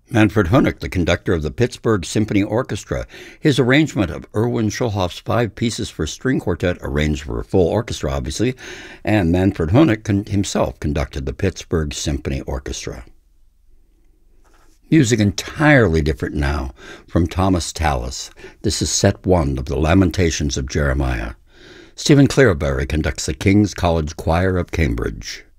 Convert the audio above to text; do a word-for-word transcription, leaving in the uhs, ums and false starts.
Manfred Honeck, the conductor of the Pittsburgh Symphony Orchestra. His arrangement of Erwin Schulhoff's five pieces for string quartet, arranged for a full orchestra, obviously, and Manfred Honeck con- himself conducted the Pittsburgh Symphony Orchestra. Music entirely different now from Thomas Tallis. This is set one of the Lamentations of Jeremiah. Stephen Clearberry conducts the King's College Choir of Cambridge.